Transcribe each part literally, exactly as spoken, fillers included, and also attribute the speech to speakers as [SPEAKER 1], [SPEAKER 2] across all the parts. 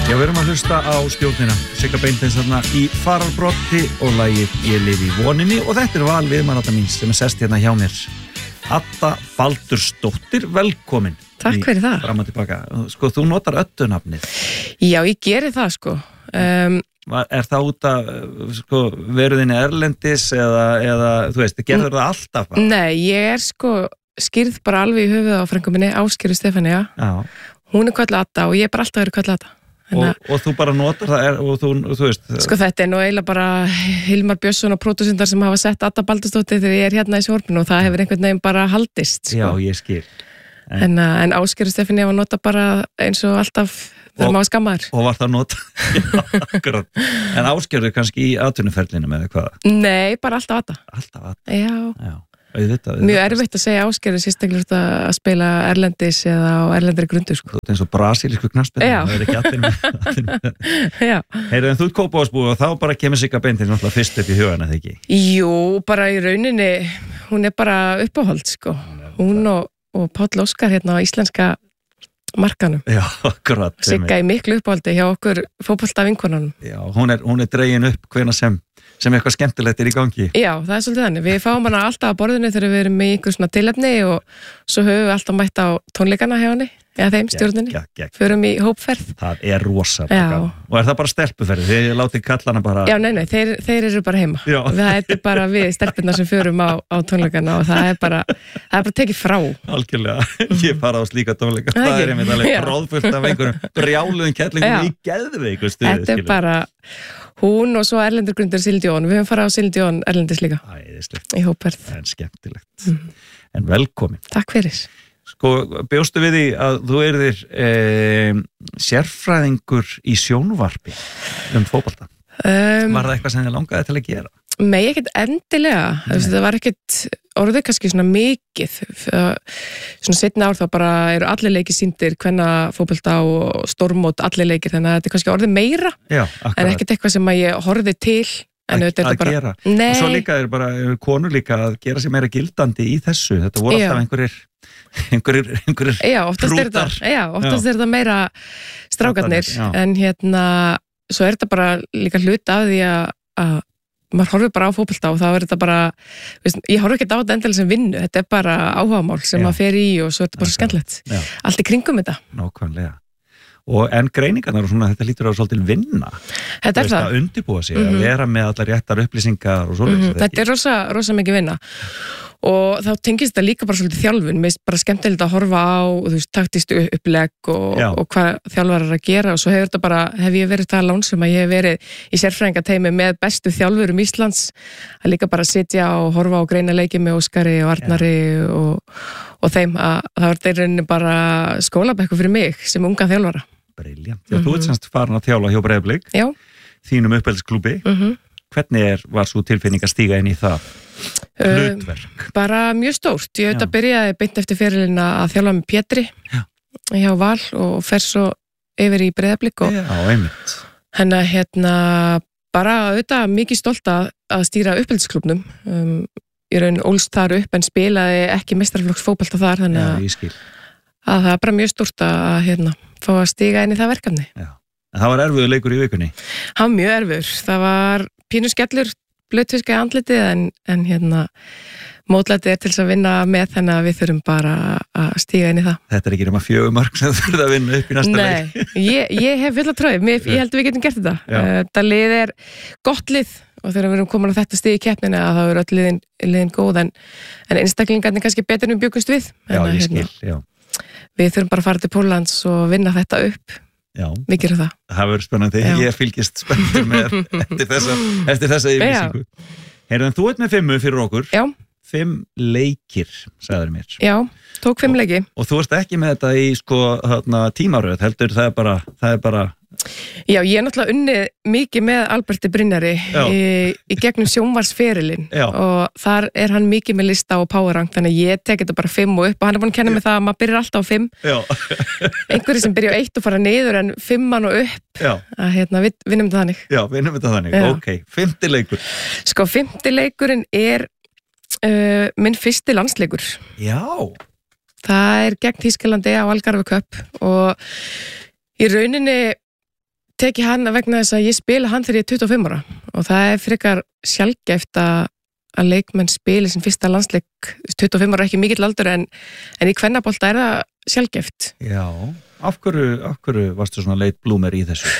[SPEAKER 1] Já, við erum að hlusta á stjórnina Sigga Beinteins þarna í fararbrotti og lagið Ég lifi í voninni og þetta er val viðmælanda mín sem er sest hérna hjá mér Adda Baldursdóttir, velkomin.
[SPEAKER 2] Takk fyrir það.
[SPEAKER 1] Fram og tilbaka. Sko, þú notar öddunafnið.
[SPEAKER 2] Já, ég geri það sko um,
[SPEAKER 1] Er það út af sko, veruðinni erlendis eða, eða þú veist, gerður það alltaf? Bara?
[SPEAKER 2] Nei, ég er sko skýrð bara alveg í höfuð á frængu minni Ásgerður Stefania.
[SPEAKER 1] Já. Hún
[SPEAKER 2] er kölluð Adda og ég er bara alltaf verið kölluð Adda.
[SPEAKER 1] Og, og þú bara notar það er, og þú, þú veist
[SPEAKER 2] Sko þetta er nú eiginlega bara Hilmar Björnsson og pródúsentar sem hafa sett Adda Baldursdóttir þegar ég er hérna í sjónvarpinu og það hefur einhvern veginn bara haldist sko.
[SPEAKER 1] Já, ég skil
[SPEAKER 2] En, en, en Ásgerður Stefania var nota bara eins og alltaf þegar maður skammaður
[SPEAKER 1] Og var það nota Já, akkurat En Ásgerður kannski í atvinnuferlinu með hvað?
[SPEAKER 2] Nei, bara alltaf Adda
[SPEAKER 1] Alltaf Adda
[SPEAKER 2] Já,
[SPEAKER 1] Já. Auðvitað,
[SPEAKER 2] mjög erfitt að segja Ásgerður sérstaklega að spila erlendis eða á erlendri grundu sko.
[SPEAKER 1] Þú ert eins og brasilísku knattspyrna
[SPEAKER 2] Já.
[SPEAKER 1] Það er ekki allir
[SPEAKER 2] Já.
[SPEAKER 1] Heyrðu, en þú ert Kópavogsbúi og þá bara kemur Sigga Beinteins náttúrulega fyrst upp í hugana, þegar ekki?
[SPEAKER 2] Jú, bara í rauninni hún er bara uppáhald sko. Hún og, og Páll Óskar hérna á íslenska markanum
[SPEAKER 1] Já, akkurat
[SPEAKER 2] Sigga í miklu uppáhaldi hjá okkur fótbolta vinkonunum
[SPEAKER 1] Já, hún er, hún er dregin upp hvena sem sem eitthvað skemmtilegt er í gangi.
[SPEAKER 2] Já, það er svolítið þannig. Við fáum hana alltaf á borðinu þegar við erum í einhver svona tilefni og svo höfum við alltaf mætt á tónleikana hjá henni, eða þeim stjórninni. Förum í hópferð.
[SPEAKER 1] Það er rosalega gaman. Og er það bara stelpuferð? Þið látið kallana bara...
[SPEAKER 2] Já, nei, nei, þeir, þeir eru bara heima. Já. Það er bara við stelpurnar sem förum á, á tónleikana og það er bara, það er bara tekið frá.
[SPEAKER 1] Algjörlega. Ég fara á slíka tónleika. Það er einmitt alveg tróðfullt af einhverjum brjáluðum kettlingum í geðveiku stuði.
[SPEAKER 2] Þetta er bara hún og svo erlendur grundar Celine Dion. Við höfum farið á Celine Dion erlendis líka.
[SPEAKER 1] Æðislegt.
[SPEAKER 2] Í hópferð.
[SPEAKER 1] Það er skemmtilegt. Mm. En velkomin.
[SPEAKER 2] Takk fyrir.
[SPEAKER 1] Sko, bjóstu við því að þú erðir e, sérfræðingur í sjónvarpi um fótbolta? Um, Var það eitthvað sem þið langaði til að gera?
[SPEAKER 2] Nei, ekkert endilega. Það var ekkert orðið kannski svona mikið. Svona setna ár þá bara eru allir leikir sýndir, hvenna fótbolta og stórmót allir leikir, þannig að þetta er kannski orðið meira. Já, akkurat. En ekkert eitthvað sem að ég horfið til. En
[SPEAKER 1] að, að
[SPEAKER 2] bara,
[SPEAKER 1] gera.
[SPEAKER 2] Nei.
[SPEAKER 1] Og svo líka er bara er konur líka að gera sér meira gildandi í þessu. Þetta voru alltaf einhverjir einhverjir, einhverjir
[SPEAKER 2] já, oftast er þetta, já, oftast já. Er þetta meira strákarnir, en hérna svo er þetta bara líka hlut af því að, að maður horfir bara á fótbolta og þá er þetta bara, veist, ég horfir ekki á þetta endilega sem vinnu, þetta er bara áhugamál sem já. Maður fer í og svo er þetta bara skemmtilegt. Allt í kringum þetta.
[SPEAKER 1] Nákvæmlega. Og en greiningarnar og svona, þetta lítur á svolítið vinna.
[SPEAKER 2] Þetta er það.
[SPEAKER 1] Að undirbúa sig, mm-hmm. að vera með allar réttar upplýsingar og svoleiðis.
[SPEAKER 2] Mm-hmm. Þetta er rosa, rosa mikið vinna. Og þá tengist þetta líka bara svolítið þjálfun. Mér er bara skemmtilegt að horfa á, þú veist, taktískt upplegg og, og hvað þjálfarar að gera og svo hefur þetta bara, hef ég verið það lánsum að ég hef verið í sérfræðingateimi með bestu þjálfurum Íslands að líka bara sitja og horfa á greina leiki með Óskari og Arnari og, og þeim að það var þeir rauninni bara skólabekku fyrir mig sem unga þjálfara.
[SPEAKER 1] Briljant. Já, mm-hmm. Þú ert semst farin að þjálfa hjá Breiðablik.
[SPEAKER 2] Já.
[SPEAKER 1] Þínum uppeldisklúbbi. Mhm. Hvernig er, var svo tilfinning að stíga inn í það hlutverk?
[SPEAKER 2] Uh, bara mjög stórt. Ég auðvitað byrjaði beint eftir ferilina að þjálfa með Pétri Já. Hjá Val og fer svo yfir í Breiðablik og
[SPEAKER 1] Já, einmitt.
[SPEAKER 2] Henni hérna bara auðvitað mikið stolt að, að stýra uppeldisklúbnum. Um, ég raun ólst þar upp en spilaði ekki meistaraflokksfótbolta þar þannig að,
[SPEAKER 1] Já,
[SPEAKER 2] að það er bara mjög stórt að hérna, fá að stíga inn í það verkefni.
[SPEAKER 1] Já. En það var erfiður leikur í vikunni?
[SPEAKER 2] Það var mjög erfiður. Það var pínu skellur, blöðtviska í andlitið en, en hérna mótlætið er til þess að vinna með þannig að við þurfum bara að stíga inn í það. Þetta
[SPEAKER 1] er ekki nema fjögur mörg sem þú þurfum að vinna upp í næsta leik.
[SPEAKER 2] Nei, ég, ég hef fulla trúið. Ég held að við getum gert þetta. Þetta lið er gott lið og þegar við erum komin á þetta stig í keppnina að það eru öll liðin, liðin góð en, en einstaklingarnir kannski betur en við bjökumst við.
[SPEAKER 1] Já, en, ég skil, hérna, já.
[SPEAKER 2] Við þurfum bara að fara til Póllands og vinna þetta upp.
[SPEAKER 1] Já,
[SPEAKER 2] við gerum það.
[SPEAKER 1] Það verður spennandi. Já. Ég fylgist spenntur með eftir þessa, eftir þessa yfirlýsingu. Heyrðu, þú ert með fimmu fyrir okkur.
[SPEAKER 2] Já.
[SPEAKER 1] Fimm leikir, sagður mér.
[SPEAKER 2] Já, tók fimm leiki.
[SPEAKER 1] Og, og þú ert ekki með þetta í sko, þarna, tímaröð, heldur það er bara, það er bara...
[SPEAKER 2] Já, ég er náttúrulega unnið mikið með Alberti Brynjari í, í gegnum sjónvarsferilinn og þar er hann mikið með lista og powerrank þannig að ég tek þetta bara fimm og upp og hann er búin að kenna mig það að maður byrjar alltaf á fimm einhverju sem byrja á eitt og fara niður en fimmann og upp Já. Að hérna, við vinnum þetta þannig
[SPEAKER 1] Já, við vinnum þetta þannig, Já. Ok, fimmti leikur
[SPEAKER 2] Sko, fimmti leikurinn er uh, minn fyrsti landsleikur
[SPEAKER 1] Já
[SPEAKER 2] Það er gegn Þýskalandi á Algarve Cup og í rauninni tekið hann vegna þess að ég spila hann þegar ég er tuttugu og fimm ára og það er frekar sjaldgæft að, að leikmenn spili sin fyrsta landsleik tuttugu og fimm ára er ekki mikill aldur en, en í kvennabolta er það sjaldgæft.
[SPEAKER 1] Já, af hverju, af hverju varstu svona late bloomer í þessu?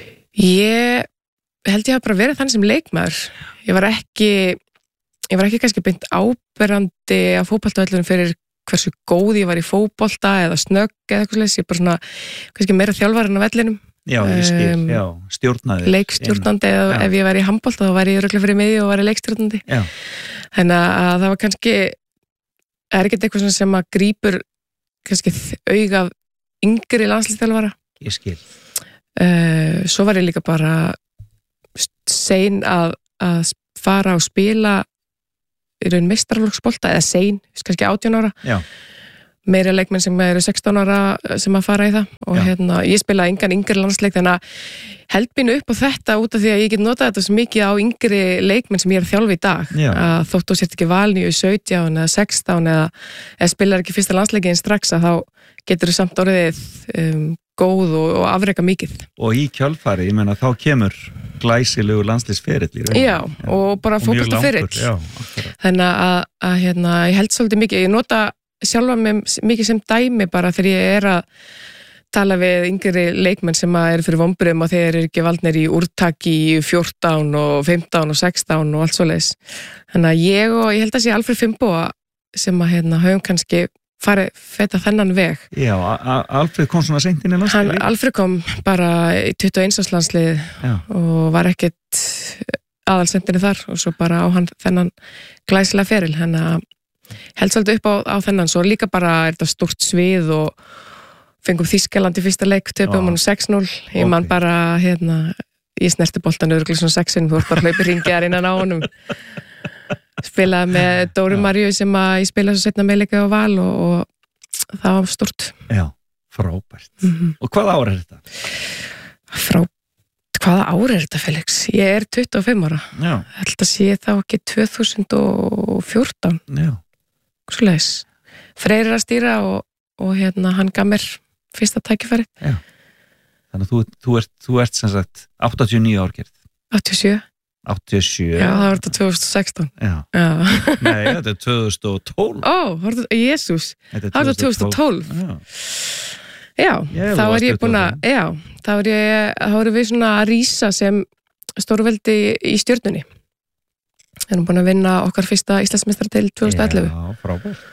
[SPEAKER 2] Ég held ég að bara verið þannig sem leikmaður. Ég var ekki, ég var ekki kannski beint áberandi af fótboltavöllunum fyrir hversu góð ég var í fótbolta eða snögg eða eitthvað slags. Ég bara svona, kannski meira þjálfarinn á vellinum.
[SPEAKER 1] Já, ég skil, um, já, stjórnaði.
[SPEAKER 2] Leikstjórnandi eða ef ég var í handbolta þá var ég örugglega fyrir miðju og var í leikstjórnandi. Já. Þannig að það var kannski, það er ekkert eitthvað sem að grípur kannski augað yngri landsliðsþjálfara.
[SPEAKER 1] Ég skil.
[SPEAKER 2] Uh, svo var ég líka bara sein að, að fara og spila í raun meistaraflokksbolta eða sein, kannski átján ára. Já. Meira leikmenn sem eru sextán ára sem að fara í það og Já. hérna, ég spilaði engan yngri landsleik þannig að held mínu upp á þetta út af því að ég get notað þetta svo mikið á yngri leikmenn sem ég er að þjálfa í dag Já. að þótt þú sért ekki valin í sautján eða sextán eða, eða spilar ekki fyrsta landsleikin strax að þá getur þú samt orðið um, góð og, og afreka mikið. Og
[SPEAKER 1] í kjölfari, ég menna þá kemur glæsilegu landsliðsferill.
[SPEAKER 2] Já, og bara fótboltaferill. Þannig að, að hérna, ég held svolítið mikið, ég nota sjálfa mig mikið sem dæmi bara þegar ég er að tala við yngri leikmenn sem eru fyrir vonbrigðum og þeir eru ekki valdnir í úrtaki í fjórtán og fimmtán og sextán og allt svoleiðis. Þannig að ég og ég held að sé Alfred Finnboga sem að hérna höfum kannski farið feta þennan veg.
[SPEAKER 1] Já, Alfred kom svona seint inn í landsliði?
[SPEAKER 2] Alfred kom bara í tuttugu og eins árs landslið og var ekkert aðalsendinni þar og svo bara á hann þennan glæsilega feril. Þannig að held svolítið upp á, á þennan, svo líka bara er þetta stórt svið og fengum Þýskaland í fyrsta leik, töpum hann sex núll, ég man bara hérna, ég snerti boltan örugglega svona sexin, þú ert bara hlaupið ringjar innan á honum spilaði með Dóru Maríu sem að ég spilaði svo setna meðleika á Val og, og það var stórt.
[SPEAKER 1] Já, frábært. Mm-hmm. Og hvaða ár er þetta?
[SPEAKER 2] Frá, hvaða ár er þetta, Felix? Ég er tuttugu og fimm ára. Já. Þetta sé þá ekki tvö þúsund og fjórtán. Já. Svoleiðis. Freyr er að stýra og, og hérna hann gaf mér fyrsta tækifæri. Já.
[SPEAKER 1] Þannig að þú, þú ert, þú ert sem sagt áttatíu og níu ár gerð.
[SPEAKER 2] áttatíu og sjö.
[SPEAKER 1] áttatíu og sjö.
[SPEAKER 2] Já, það var þetta tvö þúsund og sextán. Já. Já.
[SPEAKER 1] Nei, þetta er tvö þúsund og tólf.
[SPEAKER 2] Ó, Jésús. Þetta er tvö þúsund og tólf. Já. Já, ég þá er ég búin að, já, þá er ég, þá erum við svona að rísa sem stórveldi í Stjörnunni. Við erum búin að vinna okkar fyrsta Íslandsmeistaradeild tvö þúsund og ellefu. Já, frábært.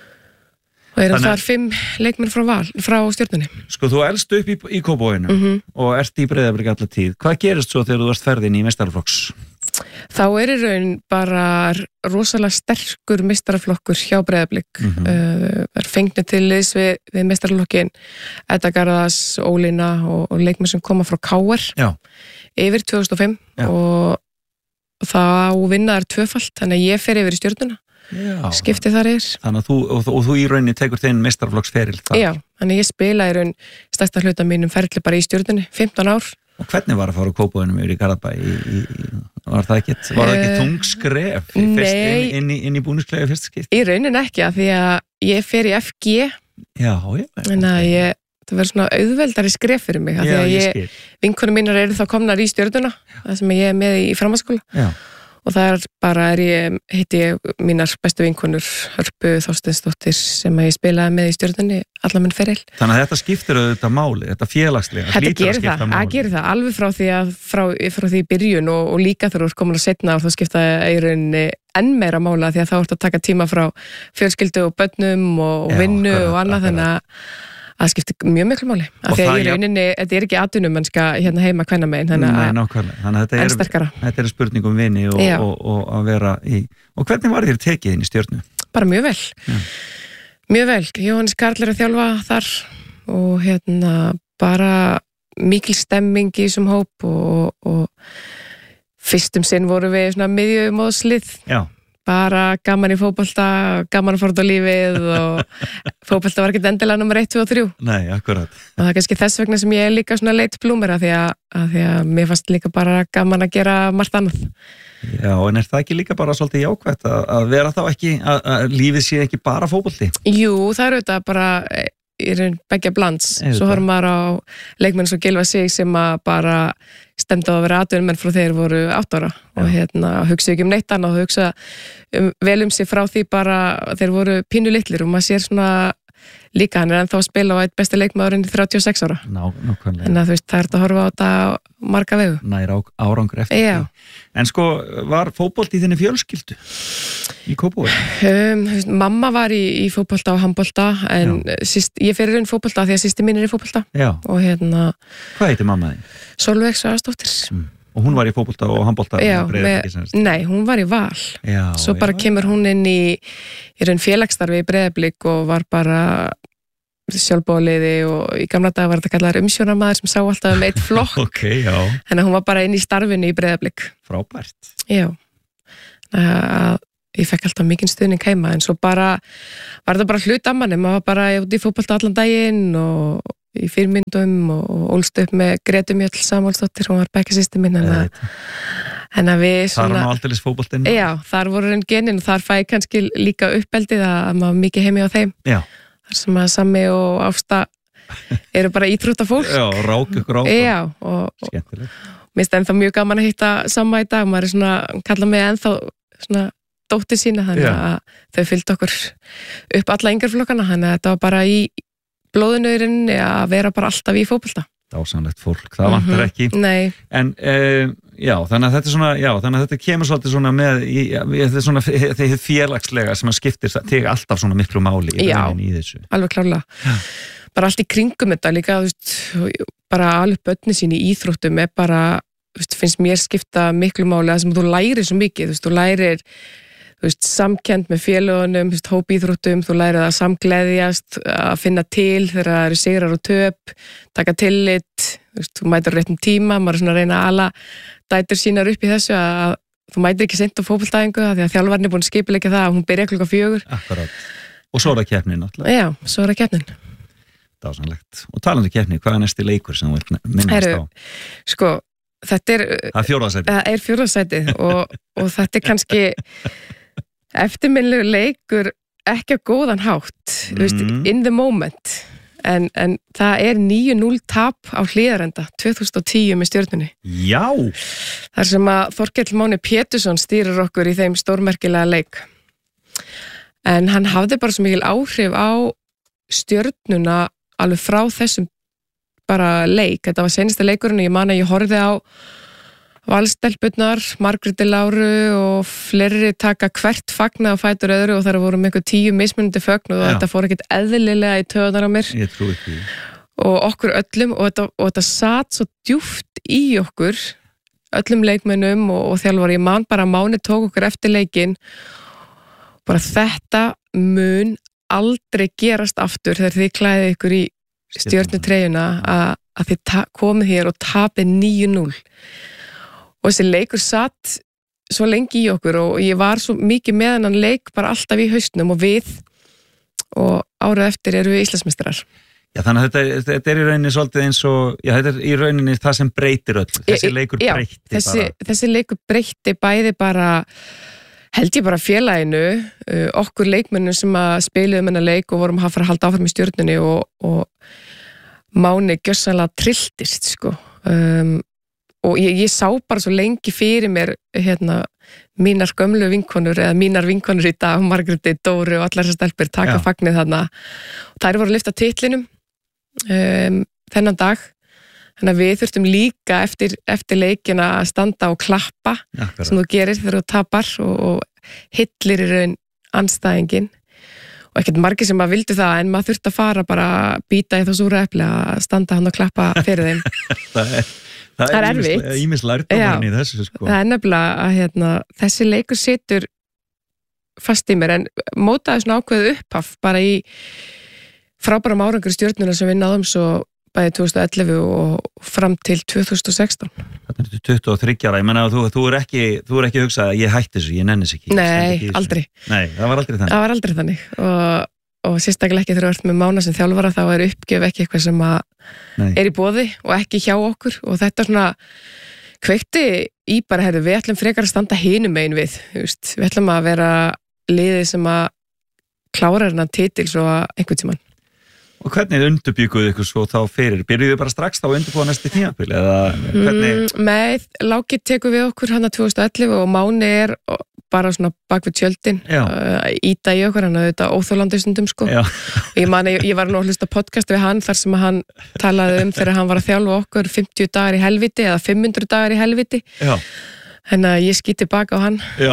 [SPEAKER 2] Og erum þar fimm leikmenn frá Val, frá Stjörnunni. Sko,
[SPEAKER 1] þú elst upp í, í Kópavoginum mm-hmm. og ert í Breiðablik alla tíð. Hvað gerist svo þegar þú varst ferðin í meistaraflokks?
[SPEAKER 2] Þá er í raun bara rosalega sterkur meistaraflokkur hjá Breiðablik. Mm-hmm. Uh, er fengnið til liðs við, við meistaraflokkin Edda Garðars, Ólína og, og leikmenn sem koma frá K R Já. Yfir tvö þúsund og fimm Já. og og þá vinnaðar tvöfalt, þannig að ég fer yfir í Stjörnuna, skipti þar yfir. Þannig
[SPEAKER 1] að þú, og, og þú í rauninni tekur þinn meistaraflokksferil þar?
[SPEAKER 2] Já, þannig að ég spila í raun stærsta hluta mínum ferli bara í Stjörnunni, fimmtán ár.
[SPEAKER 1] Og hvernig var að fara á Kópavoginum yfir í Garðabæ? Í, í, var það ekki, var það ekki þungskref í fyrst, inn, inn, í, inn í búningsklefi fyrst skipt?
[SPEAKER 2] Í rauninni ekki, af því að ég fer í F G.
[SPEAKER 1] Já, já.
[SPEAKER 2] Þannig að ég það verður svona auðveldari skref fyrir mig, af því að ég, vinkonur mínar eru þá komnar í Stjörnuna, það sem ég er með í framhaldsskóla. Já. Og það er bara, er ég, heiti ég mínar bestu vinkonur, Hörpu Þorsteinsdóttir, sem ég spilaði með í Stjörnunni, alla minn feril.
[SPEAKER 1] Þannig að þetta skiptir auðvitað máli, þetta félagslega,
[SPEAKER 2] þetta gerir það, það gerir það, alveg frá því að, frá, frá því í byrjun og, og líka þegar þú ert komin að setna og þá skipta í rauninni enn meira mála því að þá ert að taka tíma frá fjölskyldu og börnum og, og vinnu Já, og annað, þannig að það skiptir mjög miklu máli. Af því að í rauninni, þetta er ekki atvinnumennska hérna heima hvenna megin, þannig að
[SPEAKER 1] þetta er, þetta er spurning um vini og, og, og að vera í... Og hvernig var þér tekið inn í Stjörnu?
[SPEAKER 2] Bara mjög vel. Já. Mjög vel. Jóhannes Karl er að þjálfa þar og hérna bara mikil stemming í þessum hóp og, og fyrstum sinn voru við svona miðjumóðslið. Já. Bara gaman í fótbolta, gaman að fara út á lífið og fótbolta var ekkert endilega nummer eitt, tvö og þrjú.
[SPEAKER 1] Nei, akkurat.
[SPEAKER 2] Og það er kannski þess vegna sem ég er líka svona late bloomer að því að, að því að mér fannst líka bara gaman að gera margt annað.
[SPEAKER 1] Já, en er það ekki líka bara svolítið jákvætt að, að vera þá ekki, að, að lífið sé ekki bara fótbolti?
[SPEAKER 2] Jú, það er auðvitað bara í raun begja blands, svo horfum maður á leikmenn svo Gylfa Sig sem að bara stemdi á að vera atvinnumenn frá þeir voru átt ára Já. og hérna hugsa ekki um neitt annað og hugsa um, vel um sig frá því bara þeir voru pínu litlir og maður sér svona líka hann er ennþá að spila á eitt besti leikmaðurinn í þrjátíu og sex ára
[SPEAKER 1] Ná, nákvæmlega
[SPEAKER 2] en að þú veist, það er að horfa á þetta á marga vegu
[SPEAKER 1] Nær á, árangur eftir
[SPEAKER 2] Já.
[SPEAKER 1] því En sko, var fótbolti í þinni fjölskyldu í Kópavogi?
[SPEAKER 2] Um, mamma var í, í fótbolta og handbolta en síst, ég fer í raun fótbolta því að sýsti mín er í fótbolta
[SPEAKER 1] Já.
[SPEAKER 2] og hérna
[SPEAKER 1] Hvað heitir mamma þín?
[SPEAKER 2] Sólveig Svaðsdóttir mm.
[SPEAKER 1] Og hún var í fótbolta og handbolta
[SPEAKER 2] Já, með, nei, hún var í Val
[SPEAKER 1] Já,
[SPEAKER 2] Svo bara
[SPEAKER 1] já.
[SPEAKER 2] kemur hún inn í í raun félagsstarfi í Breiðablik og var bara sjálfbóðaliði og í gamla dag var þetta kallar umsjónarmaður sem sá alltaf um eitt flokk
[SPEAKER 1] okay,
[SPEAKER 2] Þannig að hún var bara inn í starfinu í Breiðablik
[SPEAKER 1] Frábært
[SPEAKER 2] Já, að ég fekk alltaf mikinn stuðning heima en svo bara var þetta bara hlut að manni maður var bara út í fótbolta allan daginn og í fyrirmyndum og ólst upp með Gretu Mjöll Samúelsdóttir hún var bekkjarsystir minn en að, en að við
[SPEAKER 1] svona Þar var nú aldeilis fótboltinn
[SPEAKER 2] Já, þar voru enn genin og þar fæ ég kannski líka uppeldið að maður mikið heimi á þeim
[SPEAKER 1] Já
[SPEAKER 2] Þar sem að Sammi og Ásta eru bara íþrótta fólk
[SPEAKER 1] Já, rák ykkur á
[SPEAKER 2] Já, og
[SPEAKER 1] Skemmtilegt
[SPEAKER 2] Mér finnst ennþá mjög gaman að hitta Samma í dag maður er svona, kalla mig ennþá svona dóttir sína þannig
[SPEAKER 1] Já.
[SPEAKER 2] að þau fylgdu okkur upp alla yngarflokkana þannig að þetta var bara í blóðunauðurinn að vera bara alltaf í fótbolta
[SPEAKER 1] Dásamlegt fólk, það vantar
[SPEAKER 2] mm-hmm.
[SPEAKER 1] ekki
[SPEAKER 2] Nei
[SPEAKER 1] En uh, já, þannig að þetta er svona já, þannig að þetta kemur svolítið svona með í, þetta er svona þegar félagslega sem að skiptir þig alltaf svona miklu máli í, í þessu
[SPEAKER 2] alveg klárlega já. Bara allt í kringum þetta líka þú veist, bara alveg börni sín í íþróttum er bara, þú veist, finnst mér skipta miklu máli að sem þú lærir svo mikið þú veist, þú lærir þú veist, samkennd með félagunum, hópíþróttum, þú lærið að samgleðjast, að finna til þegar það eru sigrar og töp, taka tillit, þú veist, þú mætir réttum tíma, maður er svona að reyna að ala dætur sínar upp í þessu að þú mætir ekki seint á fótboltæfingu því að þjálfarinn er búin að skipuleggja það að hún byrja klukkan fjögur.
[SPEAKER 1] Akkurát. Og svo er það keppnin náttúrulega.
[SPEAKER 2] Já, svo er það keppnin.
[SPEAKER 1] Dásamlegt. Og talandi keppni, hvað er næsti leikur sem þú minnast á?
[SPEAKER 2] Sko, þetta er...
[SPEAKER 1] Það er fjórðasætið.
[SPEAKER 2] Það er fjórðasætið og, og þetta er kannski eftirminnilegu leikur ekki á góðan hátt, mm. veist, in the moment. En, en það er níu núll tap á Hlíðarenda tvö þúsund og tíu með Stjörnunni.
[SPEAKER 1] Já!
[SPEAKER 2] Þar sem að Þorkell Máni Pétursson stýrir okkur í þeim stórmerkilega leik. En hann hafði bara svo mikil áhrif á Stjörnuna alveg frá þessum bara leik. Þetta var seinasta leikurinn og ég man að ég horfði á Valstelpurnar, Margréti Láru og fleiri taka hvert fagna á fætur öðru og þar voru með einhver tíu mismunandi fögn og Já. Þetta fór ekkert eðlilega í töðunar á mér.
[SPEAKER 1] Ég trúi ekki.
[SPEAKER 2] Og okkur öllum og þetta, og þetta satt svo djúpt í okkur, öllum leikmennum og, og þjálfari. Ég man bara að Máni tók okkur eftir leikinn. Bara þetta mun aldrei gerast aftur þegar þið klæðið ykkur í Stjörnutreyjuna að, að þið ta- komið hér og tapið níu núll. Og þessi leikur satt svo lengi í okkur og ég var svo mikið með hennan leik bara alltaf í haustnum og við og árið eftir eru við Íslandsmeistarar.
[SPEAKER 1] Já, þannig að þetta, þetta er í rauninni svolítið eins og, já, þetta er í rauninni það sem breytir öll. Þessi leikur
[SPEAKER 2] já,
[SPEAKER 1] breytti
[SPEAKER 2] þessi,
[SPEAKER 1] bara.
[SPEAKER 2] Þessi leikur breytti bæði bara, held ég bara félaginu, okkur leikmennum sem að spiluðum hennar leik og vorum að fara að halda áfram í Stjörnunni og, og Máni gjörsamlega trilltist, sko. Um, og ég, ég sá bara svo lengi fyrir mér hérna, mínar gömlu vinkonur eða mínar vinkonur í dag, Margréti, Dóru og allar þessar stelpur taka Já. Fagnið þarna og þær voru að lyfta titlinum um, þennan dag þannig að við þurftum líka eftir, eftir leikina að standa og klappa Já, sem þú gerir þegar þú tapar og, og hillir í raun andstæðingin og ekkert margir sem að vildu það en maður þurfti að fara bara að býta í þá súra epli að standa hann og klappa fyrir þeim
[SPEAKER 1] Það er Það er erfitt. Ímis lærdómarinn í þessu, sko.
[SPEAKER 2] Það er nefnilega að hérna, þessi leikur situr fast í mér, en mótaði svona ákveðu upphaf bara í frábærum árangur Stjörnuna sem við náðum svo bæði tvö þúsund og ellefu og fram til tvö þúsund og sextán.
[SPEAKER 1] Þetta er tuttugu og þriggja ára, ég menna að þú, þú er ekki, þú er ekki hugsað að ég hætti þessu, ég nennis ekki.
[SPEAKER 2] Nei, aldrei.
[SPEAKER 1] Nei, það var aldrei þannig.
[SPEAKER 2] Það var aldrei þannig og og sérstaklega ekki þegar þú ert með Mána sem þjálfara þá er uppgjöf ekki eitthvað sem að Nei. Er í boði og ekki hjá okkur og þetta svona kveikti í bara, heyrðu, við ætlum frekar að standa hinum megin við, just, við ætlum að vera liðið sem að klára hérna titil svo að einhvern tímann.
[SPEAKER 1] Og hvernig undirbygguðu ykkur svo þá fyrir? Byrjuðu bara strax þá að undirbúa næsti tímabil eða hvernig?
[SPEAKER 2] Mm, með Láki tekur við okkur hann að tvö þúsund og ellefu og Máni er bara svona bak við tjöldin uh, íta í okkur, hann að þetta óþólandi stundum sko. Og ég man, ég, ég var nú að hlusta podcast við hann þar sem hann talaði um þegar hann var að þjálfa okkur fimmtíu dagar í helviti eða fimm hundruð dagar í helviti. Já. En að ég skýti baka á hann. Já.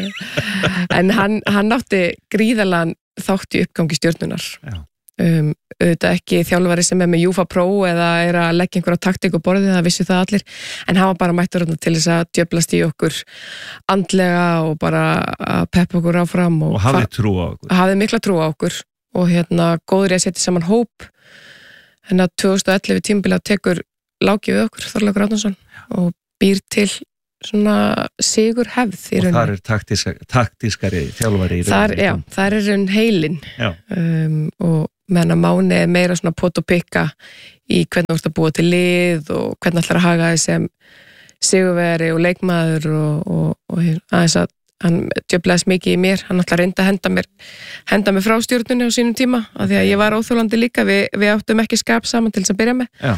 [SPEAKER 2] En hann, hann átti gríðalega þátt í uppgangi Stjörnunar. Já. Um, auðvitað ekki þjálfari sem er með Júfa Pro eða er að leggja einhverja taktík á borðið, það vissu það allir, en hann var bara mættur til þess að djöflast í okkur andlega og bara að peppa okkur áfram og,
[SPEAKER 1] og hafði trú á okkur
[SPEAKER 2] hafði mikla trú á okkur og hérna góður ég að setja saman hóp en að tvö þúsund og ellefu tímabilið tekur Láki við okkur, Þorlákur Árnason og býr til svona sigur hefð í rauninni.
[SPEAKER 1] Og þar er taktíska, taktískari þjálfari í rauninni.
[SPEAKER 2] Já, þar er raun heilin um, og meðan að Máni er meira svona pot og pikka í hvernig þú ert að búa til lið og hvernig ætlar að haga þess sem sigurveri og leikmaður og, og, og aðeins að hann djöflaðist mikið í mér, hann ætlar að reynda að henda mér, henda mér frá Stjörnunni á sínum tíma af því að ég var óþólandi líka, Vi, við áttum ekki skap saman til þess að byrja með. Já.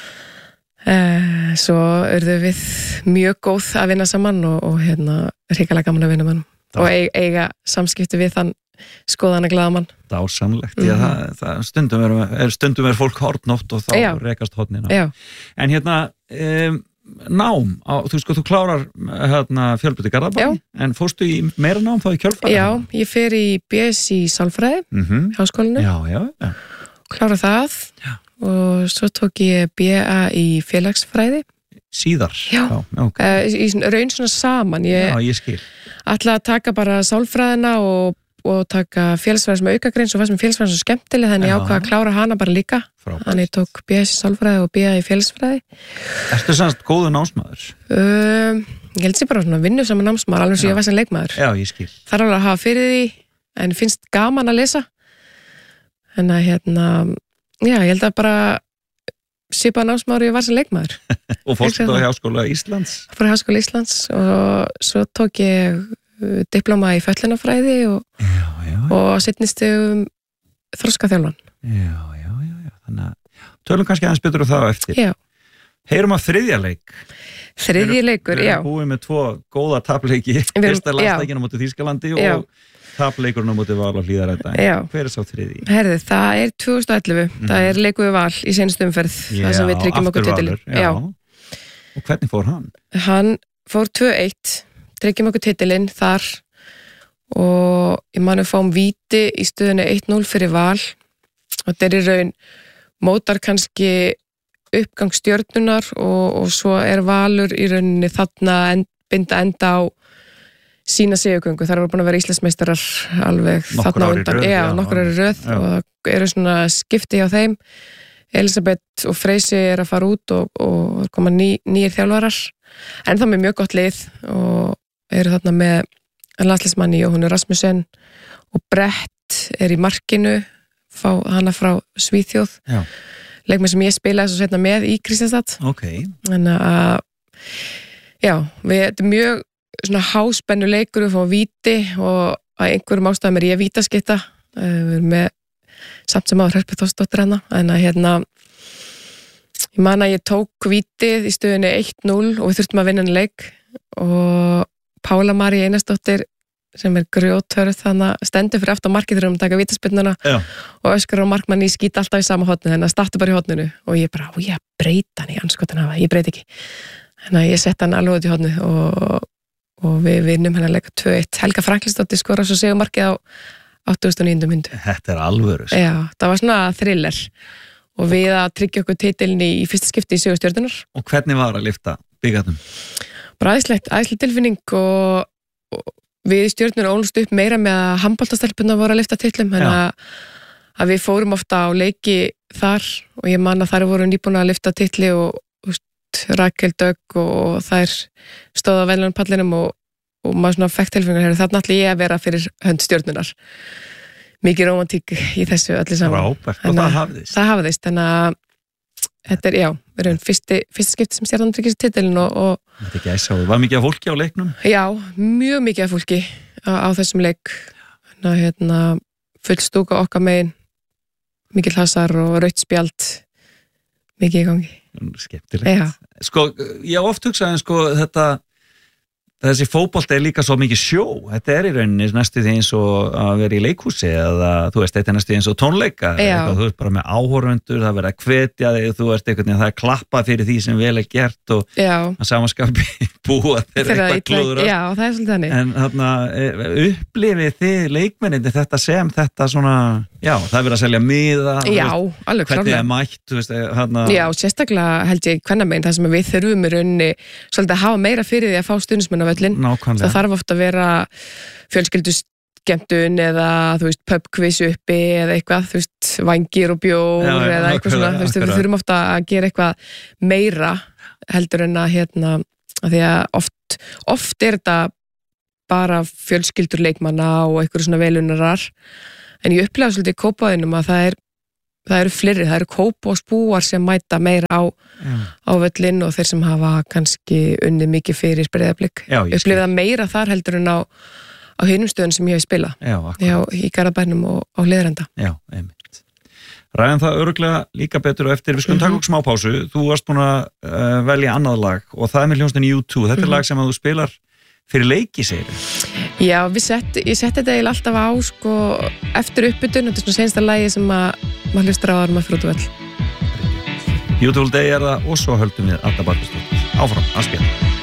[SPEAKER 2] Uh, svo urðu við mjög góð að vinna saman og, og hérna hrikalega gaman að vinna með hann og eiga, eiga samskipti við þann skoðana glaðamann.
[SPEAKER 1] Dásamlegt, mm-hmm. Já, það, það stundum er, er stundum er fólk hortnótt og þá Já. Rekast hornina. Já. En hérna um, nám, á, þú sko þú klárar hérna fjölbreytti Garðabæ, en fórstu í meira nám þá í kjölfari?
[SPEAKER 2] Já, ég fer í B S í sálfræði, mm-hmm. Háskólinu.
[SPEAKER 1] Já, já, já.
[SPEAKER 2] Klára það. Já. Og svo tók ég B A í félagsfræði.
[SPEAKER 1] Síðar?
[SPEAKER 2] Já, Já okay. uh, í raun svona saman. Ég
[SPEAKER 1] Já, ég skil.
[SPEAKER 2] Ætla að taka bara sálfræðina og, og taka félagsfræði sem aukagrein, svo fannst mér félagsfræði svo skemmtileg, þannig ég ákvað að klára hana bara líka. Frábært. Þannig ég tók B S í sálfræði og B A í félagsfræði.
[SPEAKER 1] Ertu sannst góður námsmaður?
[SPEAKER 2] Um, ég held sér bara svona vinnu saman námsmaður, alveg sem ég var sem leikmaður.
[SPEAKER 1] Já, ég skil.
[SPEAKER 2] Þar alveg að hafa fyrir því, en finnst gaman að lesa. En að hérna Já, ég held að bara svipa námsmaður ég var sem leikmaður.
[SPEAKER 1] Og fórstu þá í Háskóla Íslands?
[SPEAKER 2] Fór í Háskóla Íslands og svo tók ég diplóma í fötlunarfræði og,
[SPEAKER 1] já, já, já.
[SPEAKER 2] og seinnistum þroskaþjálfan.
[SPEAKER 1] Já, já, já, já. Þannig að tölum kannski aðeins betur á það eftir.
[SPEAKER 2] Já.
[SPEAKER 1] Heyrum að þriðja leik.
[SPEAKER 2] Þriðji leikur, já.
[SPEAKER 1] Við erum búið með tvo góða tapleiki. Fyrsta landsleikinn á móti Þýskalandi og já. Tapleikurinn á móti Val og Hlíðarætta. Hver er sá þriðji?
[SPEAKER 2] Herði, það er tvö þúsund og ellefu. Mm. Það er leikur við Val í seinustu umferð.
[SPEAKER 1] Já,
[SPEAKER 2] það sem við tryggjum okkur titilin.
[SPEAKER 1] Já, og hvernig fór hann?
[SPEAKER 2] Hann fór tvö eitt, tryggjum okkur titilin þar og ég manu fáum víti í stöðunni eitt núll fyrir Val og þetta er í raun mótar kannski uppgang Stjörnunar og, og svo er Valur í rauninni þarna end, binda enda á sína sigurgöngu, þar voru búin að vera Íslandsmeistarar alveg þarna undan,
[SPEAKER 1] röð,
[SPEAKER 2] já,
[SPEAKER 1] já,
[SPEAKER 2] nokkur eru röð já. Og það eru svona skipti á þeim. Elisabeth og Freysi er að fara út og, og koma ný, nýjir þjálfarar, en það með mjög gott lið og eru þarna með landsliðsmanni Jóhannu Rasmussen og Brett er í markinu, fá hana frá Svíþjóð, leikmenn sem ég spilaði svo setna með í Kristianstad.
[SPEAKER 1] Okay.
[SPEAKER 2] Þannig að já, við, þetta er mjög svona háspennu leikur, við fáum víti og að einhverjum ástæðum er ég vítaskipta, við erum með samt sem áður Hörpu Þórsdóttir hana, en að hérna ég man að ég tók vítið í stöðunni eitt núll og við þurftum að vinna en leik og Pála María Einarsdóttir sem er grjóthörð þannig að stendur fyrir aftan markið þegar við erum að taka vítaspyrnuna og öskar á markmanni í skýt alltaf í sama hotni, þannig að startu bara í hotninu og ég bara, og ég breyta hann í anskotan hafa, ég breyti ekki, þannig að ég sett hann alveg út í hotni og og við vinnum hennar leika tvö eitt. Helga Franklinsdóttir skora svo sigur markið á áttugasta og níundu mínútu.
[SPEAKER 1] Þetta er alvöru.
[SPEAKER 2] Já, það var svona thriller og við að tryggja okkur titilin í, í fyrsta skipti í sögu Stjörnunar.
[SPEAKER 1] Og hvernig var að lyfta byggarnum?
[SPEAKER 2] Bara æðislegt, æðisleg tilfinning og, og við í Stjörnunar ólust upp meira með að handboltastelpuna voru að lyfta titlum, en að, að við fórum ofta á leiki þar og ég man að þar voru nýbúin að lyfta titli og Rakel Dögg og þær stóða á veljónpallinum og, og maður svona fekk tilfengar, þarna ætla ég að vera fyrir hönd Stjörnunar. Mikið rómantík í þessu öllu saman.
[SPEAKER 1] Rábært, og það hafðist.
[SPEAKER 2] Það hafðist, en að þetta er, já, við erum fyrsti, fyrsti skipti sem Stjarnan tryggir sér titilin og, og
[SPEAKER 1] þetta ekki æsa, var mikið af fólki á leiknum?
[SPEAKER 2] Já, mjög mikið af fólki á, á þessum leik. Hérna, full stúka okkar megin mikill hasar og rautt spjald mikið í gangi.
[SPEAKER 1] Skemmtilegt.
[SPEAKER 2] Já.
[SPEAKER 1] Sko, ég hef oft hugsað en sko þetta þessi fótbolti er líka svo mikið sjó. Þetta er í rauninni næstu því eins og að vera í leikhúsi eða þú veist, þetta er næstu því eins og tónleika eitthvað, þú veist bara með áhorfendur, það verður að hvetja þig, þú veist einhvern veginn, það er klappa fyrir því sem vel er gert og að samanskapi búa þeir eitthvað klúður.
[SPEAKER 2] Já, það er svolítið þannig.
[SPEAKER 1] En þarna, upplifið þið leikmennindi þetta sem þetta svona, já, það er verið að selja miða,
[SPEAKER 2] já, alveg klárlega.
[SPEAKER 1] Hvernig er mætt, þú veist, þarna.
[SPEAKER 2] Já, sérstaklega held ég kvennamegin, það sem við þurfum í rauninni svolítið að hafa meira fyrir því að fá stuðningsmenn á völlinn.
[SPEAKER 1] Nákvæmlega.
[SPEAKER 2] Það þarf ofta að vera fjölskylduskemmtun eða þú veist pubquiz uppi eða eitthvað, þú veist vængir og bjór já, eða eitthvað svona, þú veist við þurfum ofta að gera eitthvað meira heldur en að hérna, að því að oft, oft er þetta bara fjölskyldur leikmanna og eitthvað svona velunarar, en ég upplega svolítið í Kópavoginum að það er það eru fleiri, það eru Kópavogsbúar sem mæta meira á, á völlinn og þeir sem hafa kannski unnið mikið fyrir Breiðablik. Upplifið það meira þar heldur en á, á hinum stöðun sem ég hef spilað. Já, Já, í Garðabænum og á Hlíðarenda.
[SPEAKER 1] Já, einmitt. Ræðum það örugglega líka betur og eftir. Við skulum taka okkur smá pásu. Þú varst búin að uh, velja annað lag og það er með hljómsveitin U two. Þetta er mm-hmm. lag sem að þú spilar fyrir leiki, segir þið.
[SPEAKER 2] Já, við sett, ég setti þetta eiginlega alltaf á sko, eftir uppbytun, þetta er svona seinsta lagi sem að maður hlustar á að maður fyrir út á völl.
[SPEAKER 1] Beautiful Day er það og svo höldum við Adda Baldursdóttir áfram að spila.